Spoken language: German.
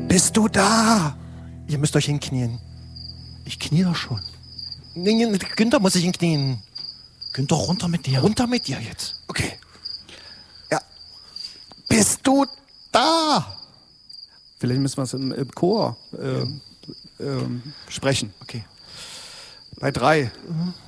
Bist du da? Ihr müsst euch hinknien. Ich knie doch schon. Nee, Günther muss sich hinknien. Günther, runter mit dir. Runter mit dir jetzt. Okay. Ja. Bist du da? Vielleicht müssen wir es im Chor sprechen. Okay. Bei 3.